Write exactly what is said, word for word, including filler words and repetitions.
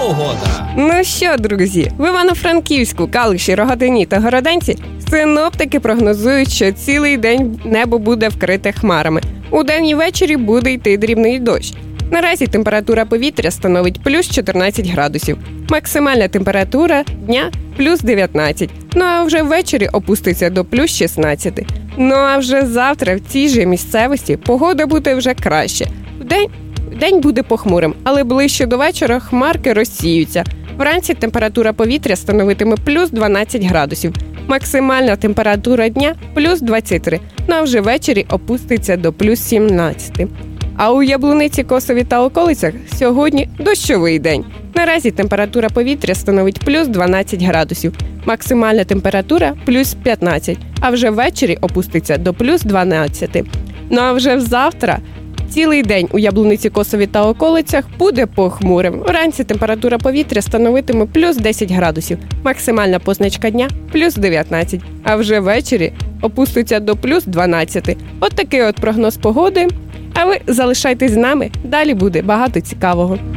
погода. Ну що, друзі, в Івано-Франківську, Калуші, Рогатині та Городенці синоптики прогнозують, що цілий день небо буде вкрите хмарами. Удень і ввечері буде йти дрібний дощ. Наразі температура повітря становить плюс чотирнадцять градусів. Максимальна температура дня – плюс дев'ятнадцять. Ну а вже ввечері опуститься до плюс шістнадцять. Ну а вже завтра в цій же місцевості погода буде вже краще. Вдень, вдень буде похмурим, але ближче до вечора хмарки розсіються. Вранці температура повітря становитиме плюс дванадцять градусів. Максимальна температура дня – плюс двадцять три. Ну а вже ввечері опуститься до плюс сімнадцять. А у Яблуниці, Косові та околицях сьогодні дощовий день. Наразі температура повітря становить плюс дванадцять градусів. Максимальна температура – плюс п'ятнадцять, а вже ввечері опуститься до плюс дванадцять. Ну а вже завтра цілий день у Яблуниці, Косові та околицях буде похмурим. Вранці температура повітря становитиме плюс десять градусів. Максимальна позначка дня – плюс дев'ятнадцять, а вже ввечері опуститься до плюс дванадцять. От такий от прогноз погоди. А ви залишайтесь з нами, далі буде багато цікавого.